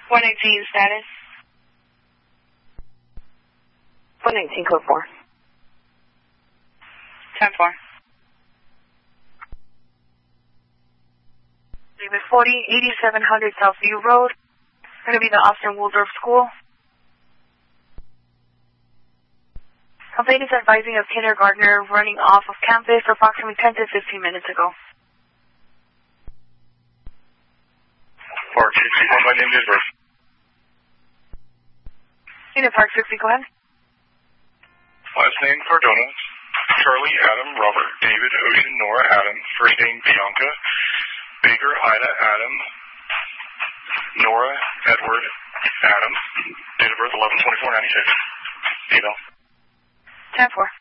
119 status. 119 code 4. 10-4. David 40, 8700 Southview Road. Going to be the Austin Waldorf School. Complaint is advising of kindergartner running off of campus approximately 10 to 15 minutes ago. Park 61, my name is Rick. Unit Park 60, go ahead. Last name Cardona, Charlie, Adam, Robert, David, Ocean, Nora, Adam. First name Bianca, Baker, Ida, Adam, Nora, Edward, Adam. Date of birth 11/24/96. Email. 10-4.